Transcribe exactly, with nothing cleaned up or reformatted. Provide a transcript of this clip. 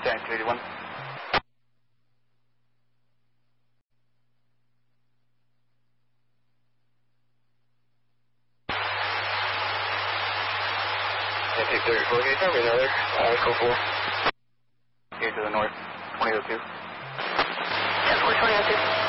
ten, two eighty-one. ten two thirty-four, can you tell me another? Uh, code four. Here to the north, twenty oh two. ten four, twenty oh two.